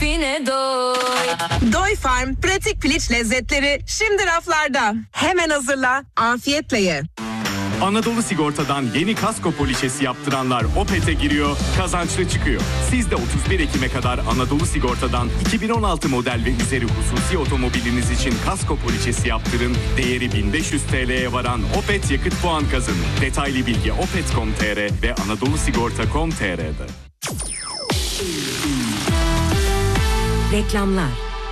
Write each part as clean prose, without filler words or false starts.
keyfine doy. Doy Farm pratik piliç lezzetleri şimdi raflarda. Hemen hazırla, afiyetle ye. Anadolu Sigorta'dan yeni kasko poliçesi yaptıranlar Opet'e giriyor, kazançlı çıkıyor. Siz de 31 Ekim'e kadar Anadolu Sigorta'dan 2016 model ve üzeri hususi otomobiliniz için kasko poliçesi yaptırın. Değeri 1500 TL'ye varan Opet yakıt puan kazanın. Detaylı bilgi opet.com.tr ve anadolusigorta.com.tr'de. Reklamlar.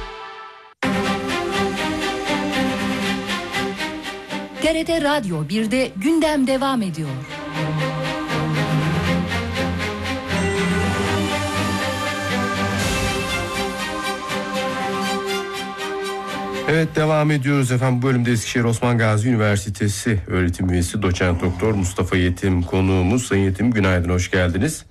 TRT Radyo 1'de gündem devam ediyor. Evet, devam ediyoruz efendim. Bu bölümde Eskişehir Osman Gazi Üniversitesi öğretim üyesi doçent doktor Mustafa Yetim konuğumuz. Sayın Yetim, günaydın, hoş geldiniz.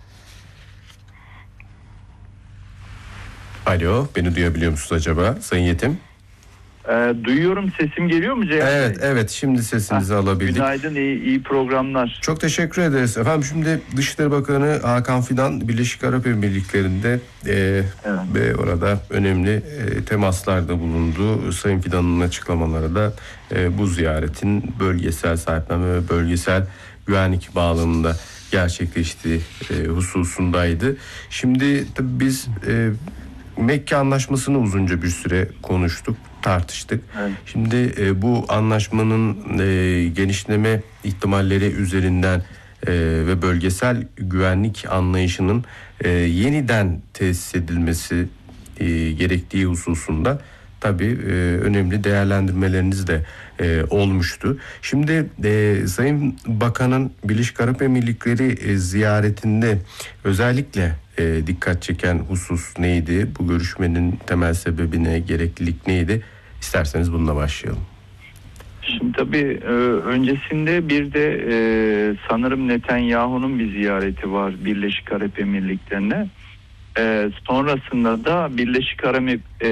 Alo, beni duyabiliyor musunuz acaba Sayın Yetim? Duyuyorum, sesim geliyor mu Ceyhan Bey? Evet, şimdi sesinizi alabildik. Günaydın, iyi programlar. Çok teşekkür ederiz efendim. Şimdi Dışişleri Bakanı Hakan Fidan Birleşik Arap Emirlikleri'nde ve orada önemli temaslarda bulundu. Sayın Fidan'ın açıklamaları da bu ziyaretin bölgesel sahiplenme ve bölgesel güvenlik bağlamında gerçekleştiği hususundaydı. Şimdi tabii biz Mekke Anlaşması'nı uzunca bir süre konuştuk, tartıştık. Evet. Şimdi bu anlaşmanın genişleme ihtimalleri üzerinden ve bölgesel güvenlik anlayışının yeniden tesis edilmesi gerektiği hususunda tabii önemli değerlendirmeleriniz de olmuştu. Şimdi Sayın Bakan'ın Birleşik Arap Emirlikleri ziyaretinde özellikle dikkat çeken husus neydi? Bu görüşmenin temel sebebine, gereklilik neydi? İsterseniz bununla başlayalım. Şimdi tabii öncesinde bir de sanırım Netanyahu'nun bir ziyareti var Birleşik Arap Emirlikleri'ne. Sonrasında da Birleşik Arap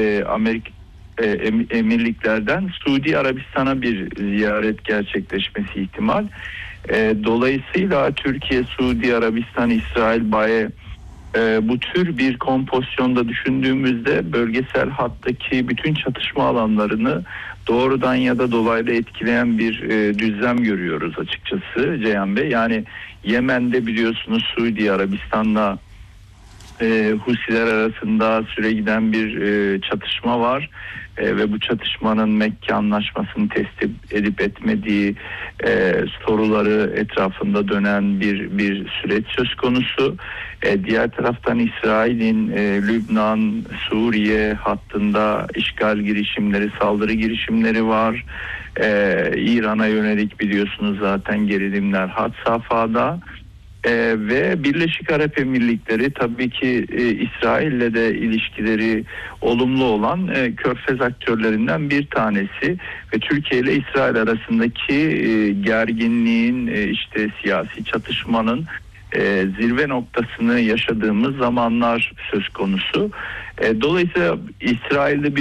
Emirlikler'den Suudi Arabistan'a bir ziyaret gerçekleşmesi ihtimal. Dolayısıyla Türkiye, Suudi Arabistan, İsrail, BAE bu tür bir kompozisyonda düşündüğümüzde bölgesel hattaki bütün çatışma alanlarını doğrudan ya da dolaylı etkileyen bir düzlem görüyoruz açıkçası Ceyhan Bey. Yani Yemen'de biliyorsunuz Suudi Arabistan'la Husiler arasında süre giden bir çatışma var ve bu çatışmanın Mekke Anlaşması'nı test edip etmediği soruları etrafında dönen bir süreç söz konusu. Diğer taraftan İsrail'in Lübnan, Suriye hattında işgal girişimleri, saldırı girişimleri var. İran'a yönelik biliyorsunuz zaten gerilimler had safhada. Ve Birleşik Arap Emirlikleri tabii ki İsrail'le de ilişkileri olumlu olan Körfez aktörlerinden bir tanesi ve Türkiye ile İsrail arasındaki gerginliğin işte siyasi çatışmanın zirve noktasını yaşadığımız zamanlar söz konusu. Dolayısıyla İsrail'de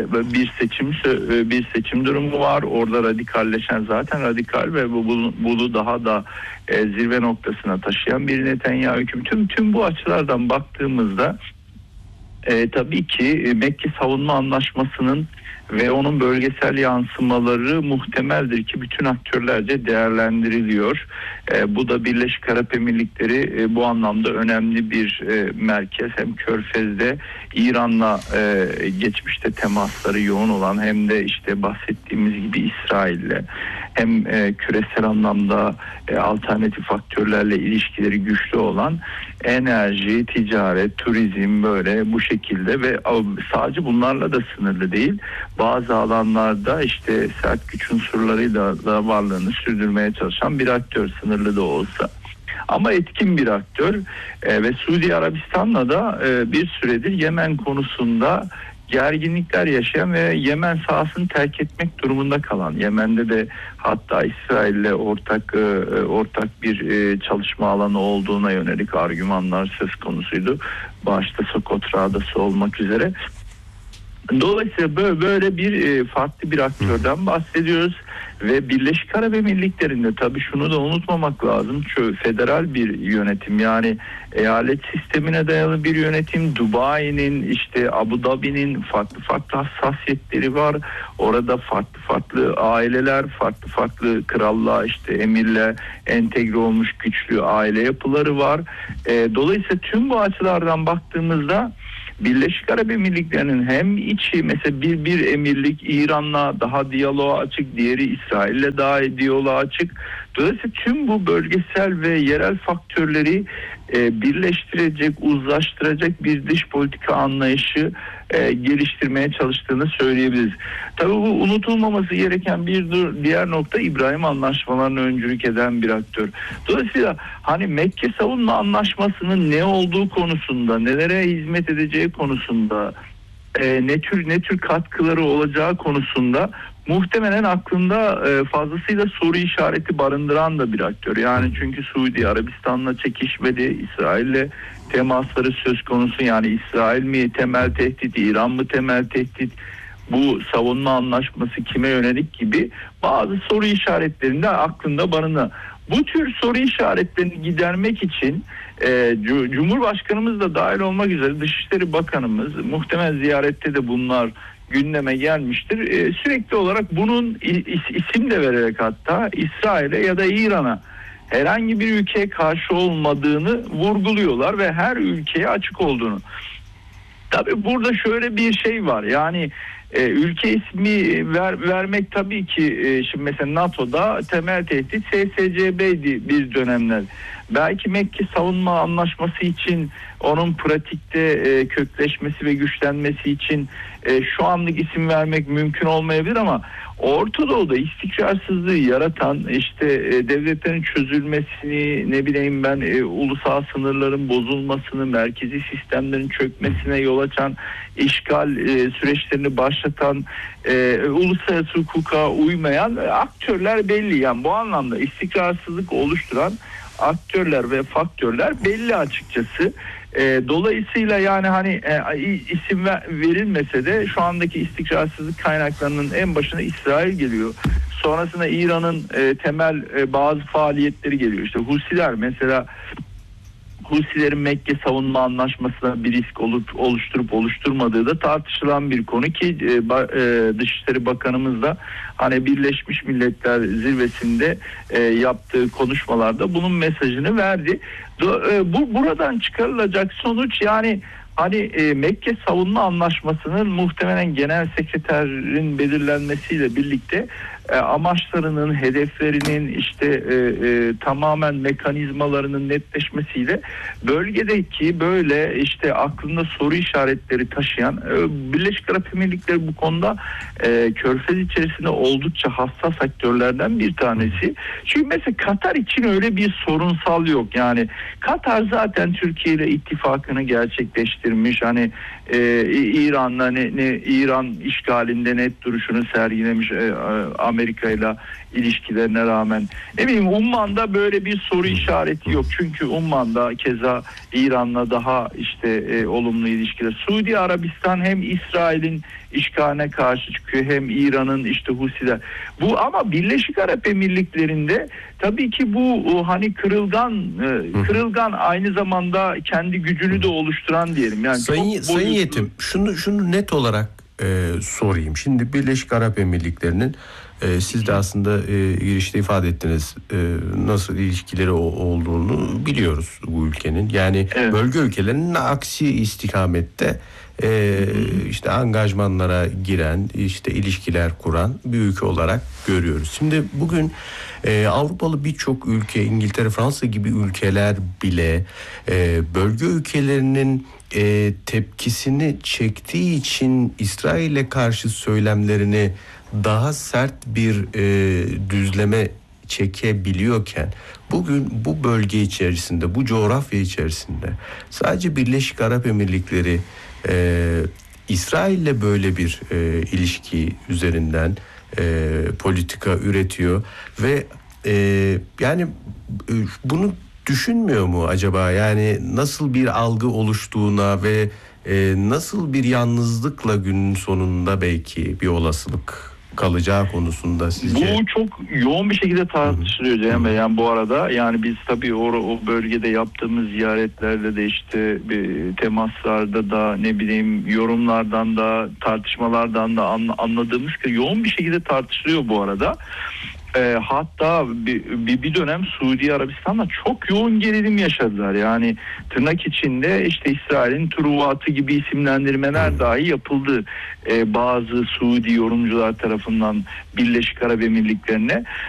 bir seçim durumu var. Orada radikalleşen zaten radikal ve bunu daha da zirve noktasına taşıyan bir Netanyahu hükümeti. Tüm bu açılardan baktığımızda tabii ki Mekke Savunma Anlaşması'nın ve onun bölgesel yansımaları muhtemeldir ki bütün aktörlerce değerlendiriliyor. Bu da Birleşik Arap Emirlikleri bu anlamda önemli bir merkez. Hem Körfez'de İran'la geçmişte temasları yoğun olan hem de işte bahsettiğimiz gibi İsrail'le hem küresel anlamda alternatif aktörlerle ilişkileri güçlü olan enerji, ticaret, turizm böyle bu şekilde ve sadece bunlarla da sınırlı değil. Bazı alanlarda işte sert güç unsurlarıyla da varlığını sürdürmeye çalışan bir aktör, sınırlı da olsa. Ama etkin bir aktör ve Suudi Arabistan'la da bir süredir Yemen konusunda gerginlikler yaşayan ve Yemen sahasını terk etmek durumunda kalan. Yemen'de de hatta İsrail'le ortak bir çalışma alanı olduğuna yönelik argümanlar söz konusuydu. Başta Sokot Radası olmak üzere. Dolayısıyla böyle bir farklı bir aktörden bahsediyoruz ve Birleşik Arap Emirlikleri'nde tabii şunu da unutmamak lazım. Federal bir yönetim, yani eyalet sistemine dayalı bir yönetim. Dubai'nin, işte Abu Dhabi'nin farklı hassasiyetleri var. Orada farklı aileler, farklı krallığa, işte emirle entegre olmuş güçlü aile yapıları var. Dolayısıyla tüm bu açılardan baktığımızda Birleşik Arap Emirlikleri'nin hem içi, mesela bir emirlik İran'la daha diyaloğa açık, diğeri İsrail'le daha diyaloğa açık. Dolayısıyla tüm bu bölgesel ve yerel faktörleri birleştirecek, uzlaştıracak bir dış politika anlayışı geliştirmeye çalıştığını söyleyebiliriz. Tabii bu unutulmaması gereken bir diğer nokta, İbrahim Anlaşmalarına öncülük eden bir aktör. Dolayısıyla hani Mekke Savunma Anlaşması'nın ne olduğu konusunda, nelere hizmet edeceği konusunda, ne tür katkıları olacağı konusunda muhtemelen aklında fazlasıyla soru işareti barındıran da bir aktör. Yani çünkü Suudi Arabistan'la çekişmedi, İsrail'le temasları söz konusu. Yani İsrail mi temel tehdit, İran mı temel tehdit, bu savunma anlaşması kime yönelik gibi bazı soru işaretlerinde aklında barındıran. Bu tür soru işaretlerini gidermek için Cumhurbaşkanımız da dahil olmak üzere Dışişleri Bakanımız, muhtemel ziyarette de bunlar gündeme gelmiştir. Sürekli olarak bunun isim de vererek hatta İsrail'e ya da İran'a herhangi bir ülkeye karşı olmadığını vurguluyorlar ve her ülkeye açık olduğunu. Tabii burada şöyle bir şey var, yani ülke ismi vermek tabii ki şimdi mesela NATO'da temel tehdit SSCB'di bir dönemler. Belki Mekke Savunma Anlaşması için, onun pratikte kökleşmesi ve güçlenmesi için şu anlık isim vermek mümkün olmayabilir ama Orta Doğu'da istikrarsızlığı yaratan, işte devletlerin çözülmesini, ne bileyim ben ulusal sınırların bozulmasını, merkezi sistemlerin çökmesine yol açan, işgal süreçlerini başlatan, uluslararası hukuka uymayan aktörler belli. Yani bu anlamda istikrarsızlık oluşturan aktörler ve faktörler belli açıkçası. Dolayısıyla yani hani isim verilmese de şu andaki istikrarsızlık kaynaklarının en başına İsrail geliyor. Sonrasında İran'ın temel bazı faaliyetleri geliyor. İşte Husiler mesela, Husilerin Mekke Savunma Anlaşması'na bir risk oluşturup oluşturmadığı da tartışılan bir konu ki Dışişleri Bakanımız da hani Birleşmiş Milletler Zirvesi'nde yaptığı konuşmalarda bunun mesajını verdi. Buradan çıkarılacak sonuç, yani hani Mekke Savunma Anlaşması'nın muhtemelen Genel Sekreterin belirlenmesiyle birlikte amaçlarının, hedeflerinin, işte tamamen mekanizmalarının netleşmesiyle bölgedeki böyle işte aklında soru işaretleri taşıyan Birleşik Arap Emirlikleri bu konuda Körfez içerisinde oldukça hassas aktörlerden bir tanesi. Çünkü mesela Katar için öyle bir sorunsal yok. Yani Katar zaten Türkiye ile ittifakını gerçekleştirmiş. Hani İran'la İran işgalinde net duruşunu sergilemiş, Amerika ile ilişkilerine rağmen. Ne bileyim, Umman'da böyle bir soru işareti yok. Çünkü Umman'da keza İran'la daha işte olumlu ilişkiler. Suudi Arabistan hem İsrail'in işgaline karşı çıkıyor hem İran'ın işte Husiler. Bu ama Birleşik Arap Emirlikleri'nde tabii ki bu hani kırılgan aynı zamanda kendi gücünü de oluşturan diyelim. Yani Sayın Yetim, şunu net olarak sorayım. Şimdi Birleşik Arap Emirlikleri'nin siz de aslında girişte ifade ettiniz, nasıl ilişkileri olduğunu biliyoruz bu ülkenin. Yani evet, bölge ülkelerinin aksi istikamette işte angajmanlara giren, işte ilişkiler kuran bir ülke olarak görüyoruz. Şimdi bugün Avrupalı birçok ülke, İngiltere, Fransa gibi ülkeler bile bölge ülkelerinin tepkisini çektiği için İsrail'e karşı söylemlerini daha sert bir düzleme çekebiliyorken, bugün bu bölge içerisinde, bu coğrafya içerisinde sadece Birleşik Arap Emirlikleri İsrail'le böyle bir ilişki üzerinden politika üretiyor ve yani bunu düşünmüyor mu acaba? Yani nasıl bir algı oluştuğuna ve Nasıl bir yalnızlıkla günün sonunda belki bir olasılık kalacağı konusunda sizce? Bu çok yoğun bir şekilde tartışılıyor Cem Bey. Yani bu arada yani biz tabii o bölgede yaptığımız ziyaretlerde de işte temaslarda da ne bileyim yorumlardan da tartışmalardan da anladığımız ki yoğun bir şekilde tartışılıyor bu arada. Hatta bir dönem Suudi Arabistan'da çok yoğun gerilim yaşadılar. Yani tırnak içinde işte İsrail'in Truvatı gibi isimlendirmeler dahi yapıldı. Bazı Suudi yorumcular tarafından Birleşik Arap Emirlikleri'ne.